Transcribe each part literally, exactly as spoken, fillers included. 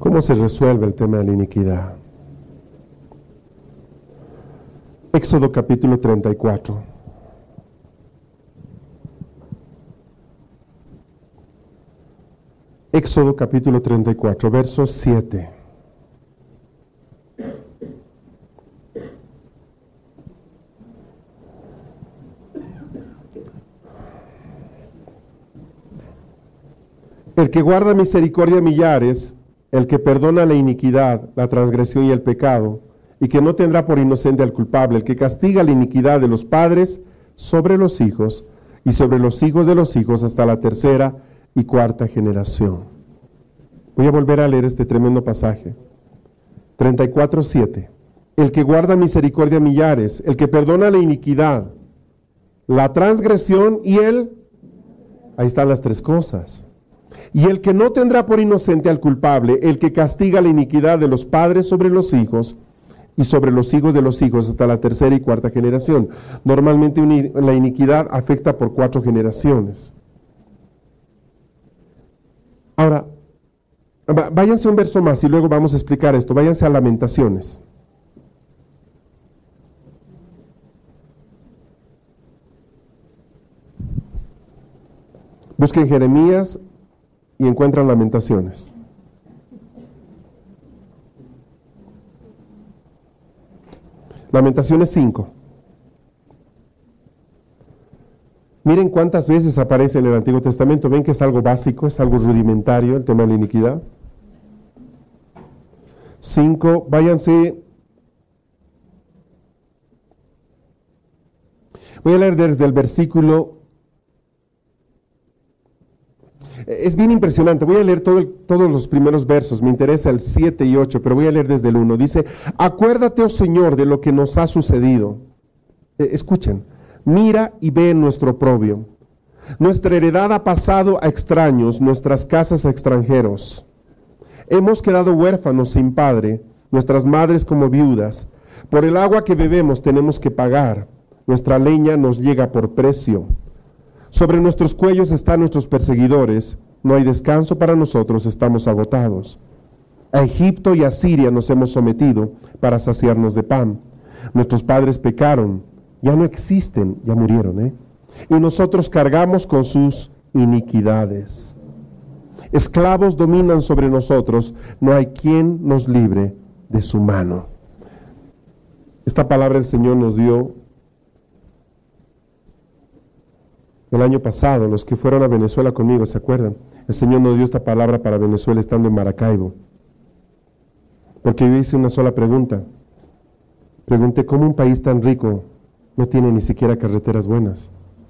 ¿Cómo se resuelve el tema de la iniquidad? Éxodo capítulo treinta y cuatro. Éxodo capítulo treinta y cuatro, verso siete. El que guarda misericordia a millares, el que perdona la iniquidad, la transgresión y el pecado, y que no tendrá por inocente al culpable, el que castiga la iniquidad de los padres sobre los hijos, y sobre los hijos de los hijos hasta la tercera y cuarta generación. Voy a volver a leer este tremendo pasaje. treinta y cuatro, siete. El que guarda misericordia a millares, el que perdona la iniquidad, la transgresión y el... Ahí están las tres cosas. Y el que no tendrá por inocente al culpable, el que castiga la iniquidad de los padres sobre los hijos y sobre los hijos de los hijos hasta la tercera y cuarta generación. Normalmente la iniquidad afecta por cuatro generaciones. Ahora, váyanse un verso más y luego vamos a explicar esto. Váyanse a Lamentaciones. Busquen Jeremías y encuentran Lamentaciones. Lamentaciones cinco. Miren cuántas veces aparece en el Antiguo Testamento. Ven que es algo básico, es algo rudimentario el tema de la iniquidad. cinco, váyanse. Voy a leer desde el versículo. Es bien impresionante, voy a leer todo el, todos los primeros versos, me interesa el siete y ocho, pero voy a leer desde el uno. Dice, acuérdate, oh Señor, de lo que nos ha sucedido. Eh, escuchen, mira y ve nuestro oprobio. Nuestra heredad ha pasado a extraños, nuestras casas a extranjeros. Hemos quedado huérfanos sin padre, nuestras madres como viudas. Por el agua que bebemos tenemos que pagar, nuestra leña nos llega por precio. Sobre nuestros cuellos están nuestros perseguidores, no hay descanso para nosotros, estamos agotados. A Egipto y a Siria nos hemos sometido para saciarnos de pan. Nuestros padres pecaron, ya no existen, ya murieron, ¿eh? Y nosotros cargamos con sus iniquidades. Esclavos dominan sobre nosotros, no hay quien nos libre de su mano. Esta palabra el Señor nos dio el año pasado. Los que fueron a Venezuela conmigo, ¿se acuerdan? El Señor nos dio esta palabra para Venezuela estando en Maracaibo. Porque yo hice una sola pregunta. Pregunté, ¿cómo un país tan rico no tiene ni siquiera carreteras buenas?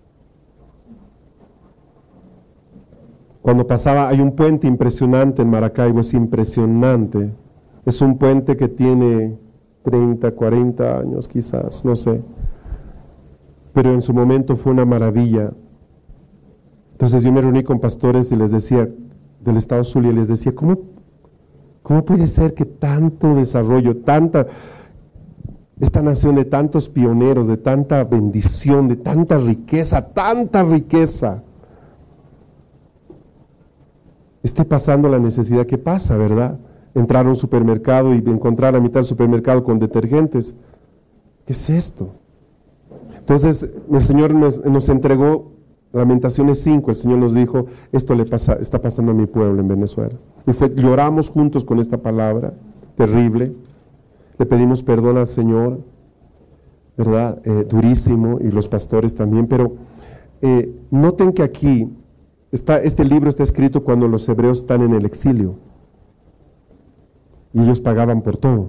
Cuando pasaba, hay un puente impresionante en Maracaibo, es impresionante. Es un puente que tiene treinta, cuarenta años quizás, no sé. Pero en su momento fue una maravilla. Entonces yo me reuní con pastores y les decía, del estado Zulia, y les decía, ¿cómo, cómo puede ser que tanto desarrollo, tanta, esta nación de tantos pioneros, de tanta bendición, de tanta riqueza, tanta riqueza, esté pasando la necesidad que pasa, ¿verdad? Entrar a un supermercado y encontrar a mitad del supermercado con detergentes. ¿Qué es esto? Entonces el Señor nos, nos entregó Lamentaciones cinco, el Señor nos dijo, esto le pasa, está pasando a mi pueblo en Venezuela. Y fue, lloramos juntos con esta palabra terrible, le pedimos perdón al Señor, ¿verdad? Eh, durísimo, y los pastores también, pero eh, noten que aquí, está, este libro está escrito cuando los hebreos están en el exilio, y ellos pagaban por todo.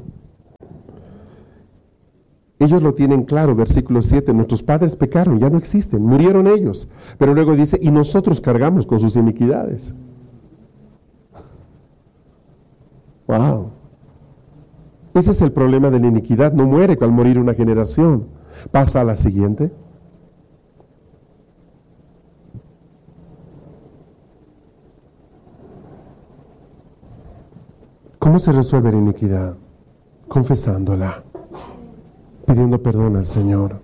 Ellos lo tienen claro, versículo siete, nuestros padres pecaron, ya no existen, murieron ellos. Pero luego dice, y nosotros cargamos con sus iniquidades. Wow. Ese es el problema de la iniquidad, no muere al morir una generación, pasa a la siguiente. ¿Cómo se resuelve la iniquidad? Confesándola, pidiendo perdón al Señor.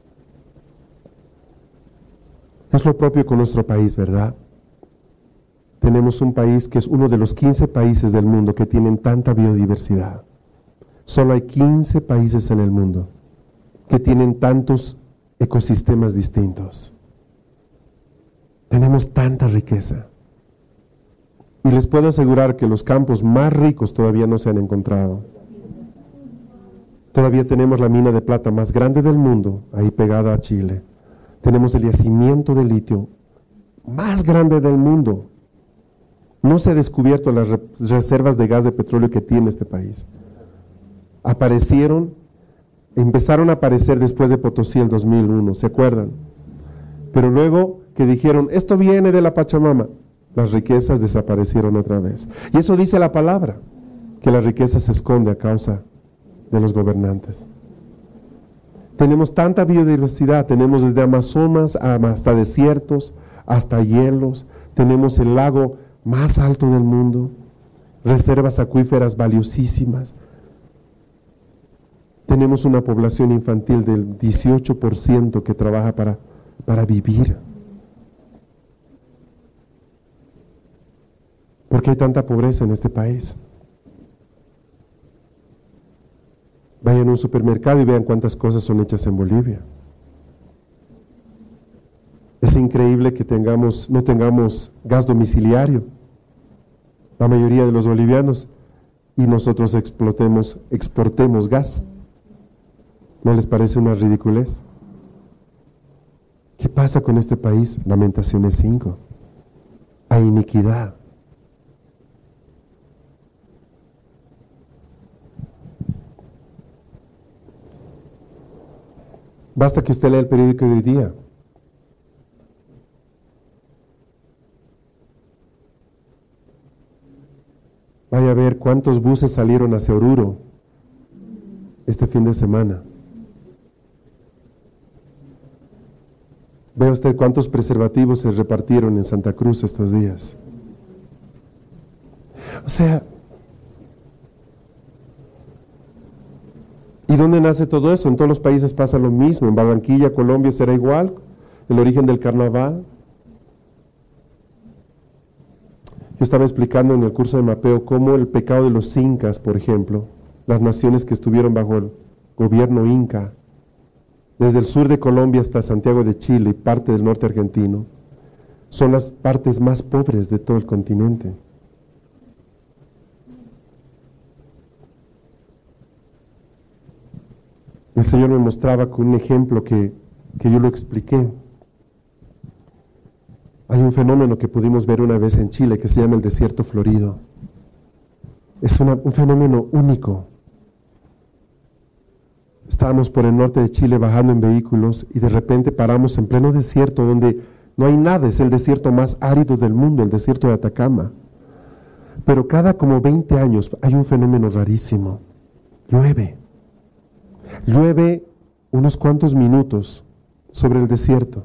Es lo propio con nuestro país, ¿verdad? tenemos un país que es uno de los quince países del mundo que tienen tanta biodiversidad. Solo hay quince países en el mundo que tienen tantos ecosistemas distintos. Tenemos tanta riqueza. Y les puedo asegurar que los campos más ricos todavía no se han encontrado. Todavía tenemos la mina de plata más grande del mundo, ahí pegada a Chile. Tenemos el yacimiento de litio más grande del mundo. No se ha descubierto las re- reservas de gas de petróleo que tiene este país. Aparecieron, empezaron a aparecer después de Potosí el dos mil uno, ¿se acuerdan? Pero luego que dijeron, esto viene de la Pachamama, las riquezas desaparecieron otra vez. Y eso dice la palabra, que la riqueza se esconde a causa de los gobernantes. Tenemos tanta biodiversidad, tenemos desde Amazonas hasta desiertos, hasta hielos, tenemos el lago más alto del mundo, reservas acuíferas valiosísimas. Tenemos una población infantil del dieciocho por ciento que trabaja para, para vivir. ¿Por qué hay tanta pobreza en este país? Vayan a un supermercado y vean cuántas cosas son hechas en Bolivia. Es increíble que tengamos, no tengamos gas domiciliario, la mayoría de los bolivianos, y nosotros explotemos, exportemos gas. ¿No les parece una ridiculez? ¿Qué pasa con este país? Lamentaciones cinco. Hay iniquidad. Basta que usted lea el periódico de hoy día. Vaya a ver cuántos buses salieron hacia Oruro este fin de semana. Vea usted cuántos preservativos se repartieron en Santa Cruz estos días. O sea, ¿y dónde nace todo eso? En todos los países pasa lo mismo. En Barranquilla, Colombia, será igual. El origen del carnaval. Yo estaba explicando en el curso de mapeo cómo el pecado de los incas, por ejemplo, las naciones que estuvieron bajo el gobierno inca, desde el sur de Colombia hasta Santiago de Chile y parte del norte argentino, son las partes más pobres de todo el continente. El Señor me mostraba con un ejemplo que, que yo lo expliqué. Hay un fenómeno que pudimos ver una vez en Chile que se llama el desierto florido. Es una, un fenómeno único. Estábamos por el norte de Chile bajando en vehículos y de repente paramos en pleno desierto donde no hay nada, es el desierto más árido del mundo, el desierto de Atacama. Pero cada como veinte años hay un fenómeno rarísimo. Llueve. Llueve unos cuantos minutos sobre el desierto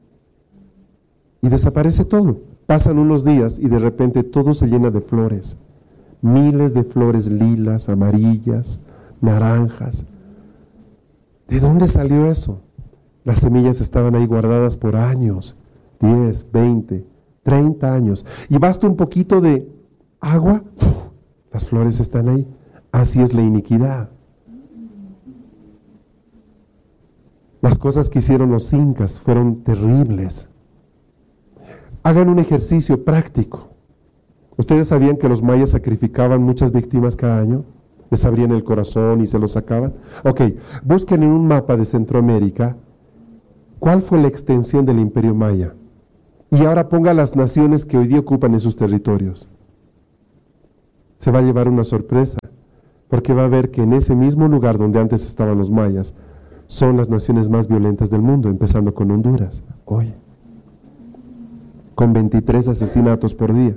y desaparece todo. Pasan unos días y de repente todo se llena de flores. Miles de flores lilas, amarillas, naranjas. ¿De dónde salió eso? Las semillas estaban ahí guardadas por años, diez, veinte, treinta años. Y basta un poquito de agua, ¡puf! Las flores están ahí. Así es la iniquidad. Las cosas que hicieron los incas fueron terribles. Hagan un ejercicio práctico. ¿Ustedes sabían que los mayas sacrificaban muchas víctimas cada año? Les abrían el corazón y se lo sacaban. Ok, busquen en un mapa de Centroamérica cuál fue la extensión del imperio maya. Y ahora ponga las naciones que hoy día ocupan esos territorios. Se va a llevar una sorpresa, porque va a ver que en ese mismo lugar donde antes estaban los mayas, son las naciones más violentas del mundo, empezando con Honduras, hoy, con veintitrés asesinatos por día.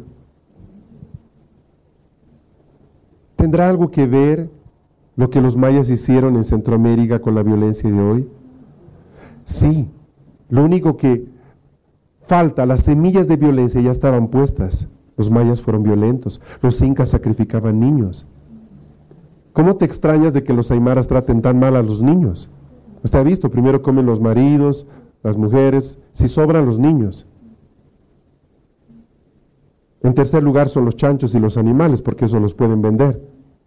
¿Tendrá algo que ver lo que los mayas hicieron en Centroamérica con la violencia de hoy? Sí, lo único que falta, las semillas de violencia ya estaban puestas. Los mayas fueron violentos, los incas sacrificaban niños. ¿Cómo te extrañas de que los aymaras traten tan mal a los niños? Usted ha visto, primero comen los maridos, las mujeres, si sobran los niños. En tercer lugar son los chanchos y los animales, porque eso los pueden vender.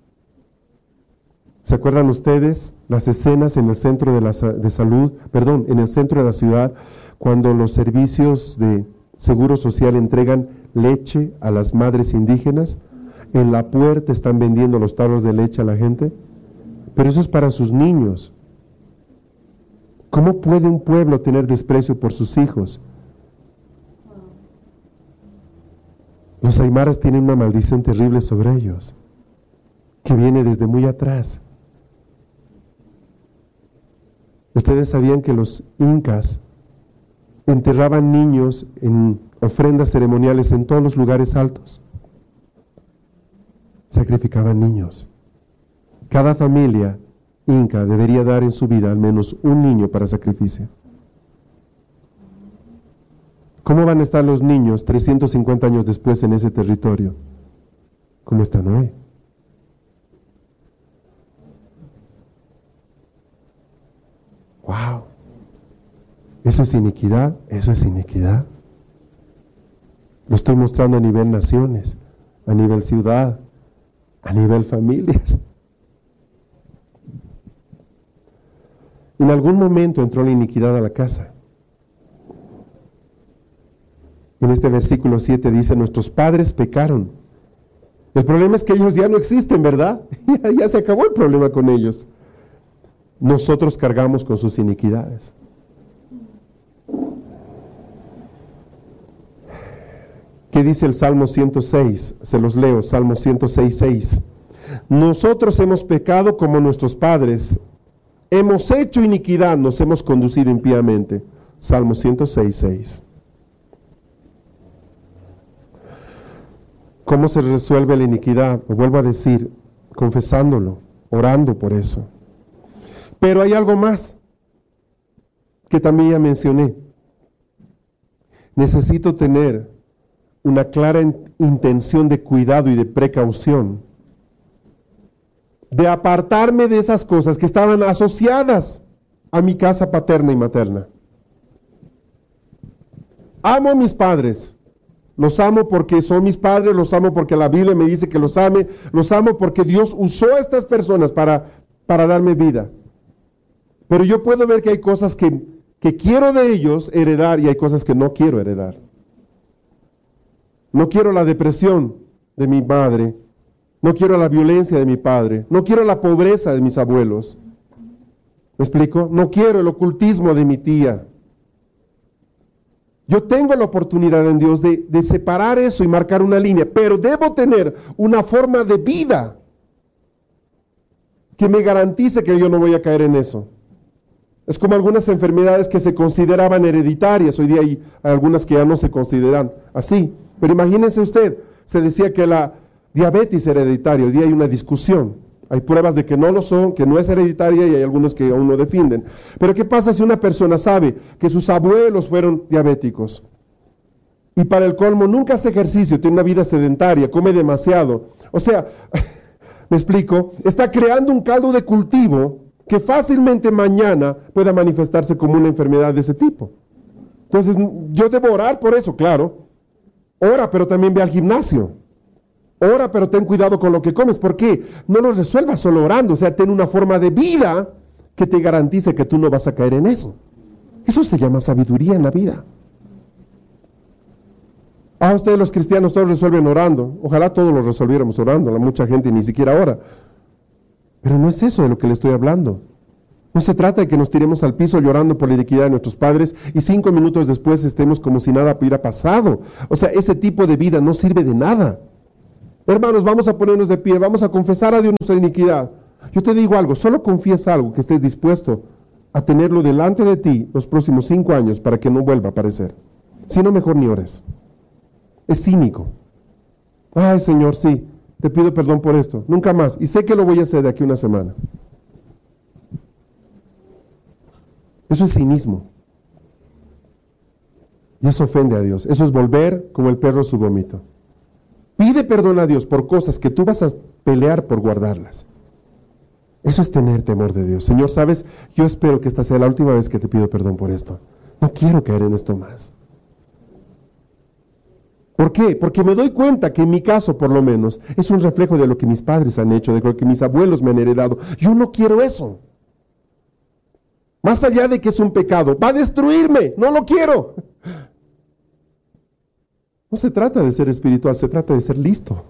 ¿Se acuerdan ustedes las escenas en el centro de, la, de salud, perdón, en el centro de la ciudad, cuando los servicios de seguro social entregan leche a las madres indígenas? En la puerta están vendiendo los tarros de leche a la gente, pero eso es para sus niños. ¿Cómo puede un pueblo tener desprecio por sus hijos? Los aymaras tienen una maldición terrible sobre ellos, que viene desde muy atrás. ¿Ustedes sabían que los incas enterraban niños en ofrendas ceremoniales en todos los lugares altos? Sacrificaban niños. Cada familia inca debería dar en su vida al menos un niño para sacrificio. ¿Cómo van a estar los niños trescientos cincuenta años después en ese territorio? ¿Cómo están hoy? ¡Wow! ¿Eso es iniquidad? ¿Eso es iniquidad? Lo estoy mostrando a nivel naciones, a nivel ciudad, a nivel familias. En algún momento entró la iniquidad a la casa. En este versículo siete dice, nuestros padres pecaron. El problema es que ellos ya no existen, ¿verdad? Ya, ya se acabó el problema con ellos. Nosotros cargamos con sus iniquidades. ¿Qué dice el Salmo ciento seis? Se los leo, Salmo ciento seis, seis. Nosotros hemos pecado como nuestros padres, hemos hecho iniquidad, nos hemos conducido impíamente. Salmo ciento seis, seis. ¿Cómo se resuelve la iniquidad? Lo vuelvo a decir, confesándolo, orando por eso. Pero hay algo más que también ya mencioné. Necesito tener una clara intención de cuidado y de precaución, de apartarme de esas cosas que estaban asociadas a mi casa paterna y materna. Amo a mis padres. Los amo porque son mis padres, los amo porque la Biblia me dice que los ame, los amo porque Dios usó a estas personas para, para darme vida. Pero yo puedo ver que hay cosas que, que quiero de ellos heredar y hay cosas que no quiero heredar. No quiero la depresión de mi madre, no quiero la violencia de mi padre, no quiero la pobreza de mis abuelos. ¿Me explico? No quiero el ocultismo de mi tía. Yo tengo la oportunidad en Dios de, de separar eso y marcar una línea, pero debo tener una forma de vida que me garantice que yo no voy a caer en eso. Es como algunas enfermedades que se consideraban hereditarias, hoy día hay algunas que ya no se consideran así. Pero imagínense usted, se decía que la diabetes era hereditaria, hoy día hay una discusión. Hay pruebas de que no lo son, que no es hereditaria y hay algunos que aún no defienden. Pero ¿qué pasa si una persona sabe que sus abuelos fueron diabéticos? Y para el colmo nunca hace ejercicio, tiene una vida sedentaria, come demasiado. O sea, me explico, está creando un caldo de cultivo que fácilmente mañana pueda manifestarse como una enfermedad de ese tipo. Entonces, yo debo orar por eso, claro. Ora, pero también ve al gimnasio. Ora, pero ten cuidado con lo que comes. ¿Por qué? No lo resuelvas solo orando. O sea, ten una forma de vida que te garantice que tú no vas a caer en eso. Eso se llama sabiduría en la vida. Ah, ustedes los cristianos todos resuelven orando. Ojalá todos lo resolviéramos orando. La mucha gente ni siquiera ora. Pero no es eso de lo que le estoy hablando. No se trata de que nos tiremos al piso llorando por la iniquidad de nuestros padres y cinco minutos después estemos como si nada hubiera pasado. O sea, ese tipo de vida no sirve de nada. Hermanos, vamos a ponernos de pie, vamos a confesar a Dios nuestra iniquidad. Yo te digo algo, solo confiesa algo que estés dispuesto a tenerlo delante de ti los próximos cinco años para que no vuelva a aparecer. Si no, mejor ni ores. Es cínico. Ay, Señor, sí, te pido perdón por esto, nunca más. Y sé que lo voy a hacer de aquí a una semana. Eso es cinismo. Y eso ofende a Dios. Eso es volver como el perro su vómito. Pide perdón a Dios por cosas que tú vas a pelear por guardarlas. Eso es tener temor de Dios. Señor, ¿sabes? Yo espero que esta sea la última vez que te pido perdón por esto. No quiero caer en esto más. ¿Por qué? Porque me doy cuenta que en mi caso, por lo menos, es un reflejo de lo que mis padres han hecho, de lo que mis abuelos me han heredado. Yo no quiero eso. Más allá de que es un pecado, va a destruirme, no lo quiero. No se trata de ser espiritual, se trata de ser listo.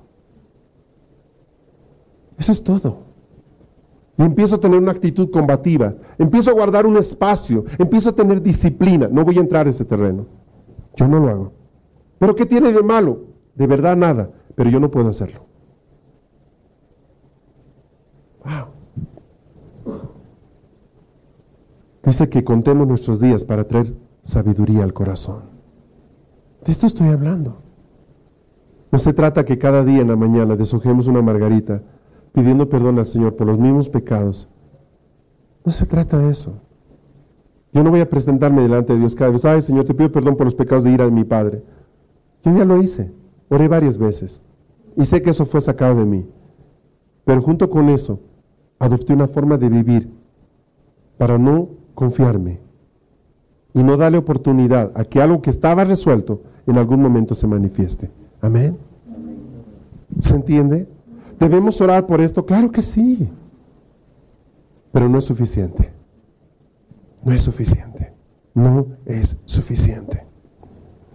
Eso es todo. Y empiezo a tener una actitud combativa, empiezo a guardar un espacio, empiezo a tener disciplina. No voy a entrar a ese terreno. Yo no lo hago. ¿Pero qué tiene de malo? De verdad nada, pero yo no puedo hacerlo. Wow. Dice que contemos nuestros días para traer sabiduría al corazón. De esto estoy hablando. No se trata que cada día en la mañana deshojemos una margarita pidiendo perdón al Señor por los mismos pecados. No se trata de eso. Yo no voy a presentarme delante de Dios cada vez, ay Señor, te pido perdón por los pecados de ira de mi padre. Yo ya lo hice, oré varias veces y sé que eso fue sacado de mí. Pero junto con eso, adopté una forma de vivir para no confiarme y no darle oportunidad a que algo que estaba resuelto en algún momento se manifieste. Amén. ¿Se entiende? ¿Debemos orar por esto? Claro que sí. Pero no es suficiente. No es suficiente. No es suficiente.